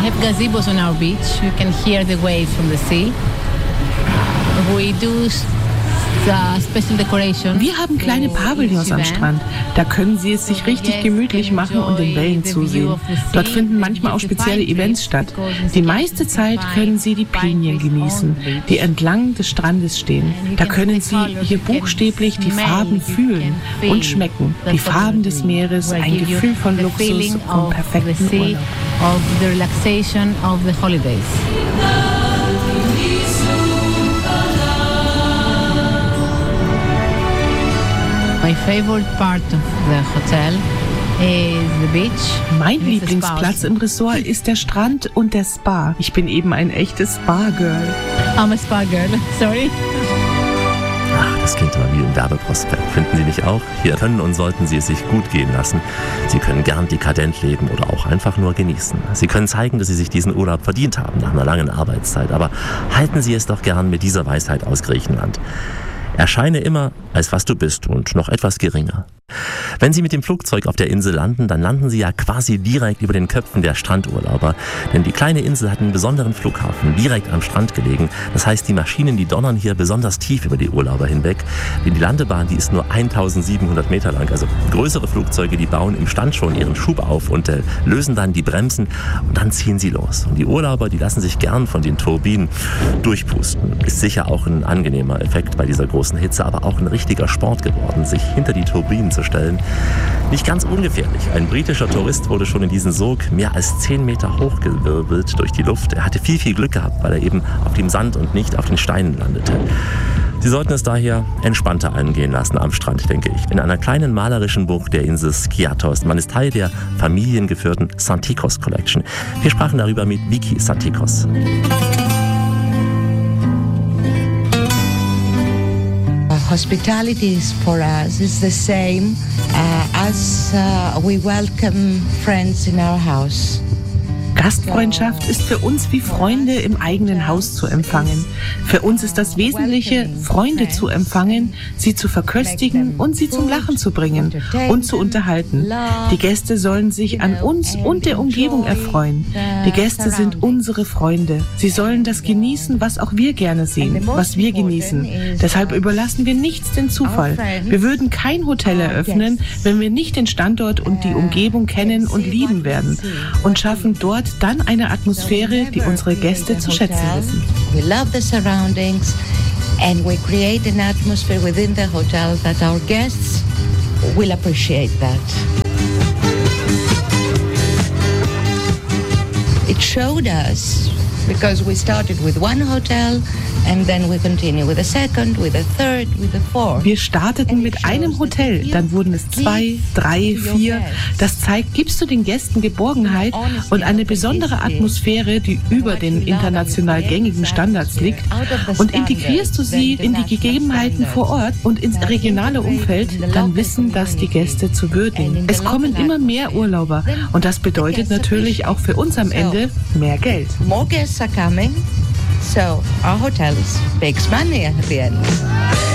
have gazebos on our beach. You can hear the waves from the sea. We do special decoration. Wir haben kleine Pavillons am Strand. Da können Sie es sich richtig gemütlich machen und den Wellen zusehen. Dort finden manchmal auch spezielle Events statt. Die meiste Zeit können Sie die Pinien genießen, die entlang des Strandes stehen. Da können Sie hier buchstäblich die Farben fühlen und schmecken. Die Farben des Meeres, ein Gefühl von Luxus und perfekten Urlaub. My favorite part of the hotel is the beach. Mein Lieblingsplatz im Resort ist der Strand und der Spa. Ich bin eben ein echtes Spa-Girl. I'm a Spa-Girl, sorry. Ach, das klingt immer wie ein Werbeprospekt. Finden Sie nicht auch? Hier können und sollten Sie es sich gut gehen lassen. Sie können gern dekadent leben oder auch einfach nur genießen. Sie können zeigen, dass Sie sich diesen Urlaub verdient haben nach einer langen Arbeitszeit. Aber halten Sie es doch gern mit dieser Weisheit aus Griechenland. Erscheine immer, als was du bist und noch etwas geringer. Wenn Sie mit dem Flugzeug auf der Insel landen, dann landen Sie ja quasi direkt über den Köpfen der Strandurlauber. Denn die kleine Insel hat einen besonderen Flughafen, direkt am Strand gelegen. Das heißt, die Maschinen, die donnern hier besonders tief über die Urlauber hinweg. Denn die Landebahn, die ist nur 1700 Meter lang. Also größere Flugzeuge, die bauen im Stand schon ihren Schub auf und lösen dann die Bremsen und dann ziehen sie los. Und die Urlauber, die lassen sich gern von den Turbinen durchpusten. Ist sicher auch ein angenehmer Effekt bei dieser großen Hitze, aber auch ein richtiger Sport geworden, sich hinter die Turbinen zu stellen. Nicht ganz ungefährlich. Ein britischer Tourist wurde schon in diesen Sog mehr als 10 Meter hochgewirbelt durch die Luft. Er hatte viel Glück gehabt, weil er eben auf dem Sand und nicht auf den Steinen landete. Sie sollten es daher entspannter angehen lassen am Strand, denke ich. In einer kleinen malerischen Bucht der Insel Skiathos. Man ist Teil der familiengeführten Santikos Collection. Wir sprachen darüber mit Vicky Santikos. Hospitality is for us is the same as we welcome friends in our house. Gastfreundschaft ist für uns wie Freunde im eigenen Haus zu empfangen. Für uns ist das Wesentliche, Freunde zu empfangen, sie zu verköstigen und sie zum Lachen zu bringen und zu unterhalten. Die Gäste sollen sich an uns und der Umgebung erfreuen. Die Gäste sind unsere Freunde. Sie sollen das genießen, was auch wir gerne sehen, was wir genießen. Deshalb überlassen wir nichts dem Zufall. Wir würden kein Hotel eröffnen, wenn wir nicht den Standort und die Umgebung kennen und lieben werden und schaffen dort dann eine Atmosphäre, die unsere Gäste zu schätzen wissen. We love the surroundings and we create an atmosphere within the hotel that our guests will appreciate that. It showed us because we started with one hotel and then we continue with a second, with a third, with a fourth. Wir starteten mit einem Hotel, dann wurden es 2, 3, 4. Das zeigt, gibst du den Gästen Geborgenheit und eine besondere Atmosphäre, die über den international gängigen Standards liegt, und integrierst du sie in die Gegebenheiten vor Ort und ins regionale Umfeld, dann wissen das die Gäste zu würdigen. Es kommen immer mehr Urlauber und das bedeutet natürlich auch für uns am Ende mehr Geld. More guests are coming, so our hotel makes money at the end.